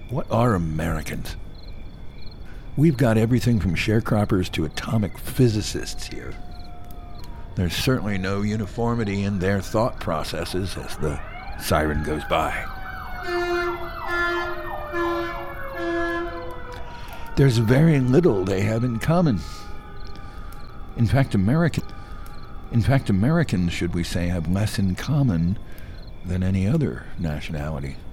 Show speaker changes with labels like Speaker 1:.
Speaker 1: What are Americans? We've got everything from sharecroppers to atomic physicists here. There's certainly no uniformity in their thought processes as the siren goes by. There's very little they have in common. In fact, Americans, should we say, have less in common than any other nationality.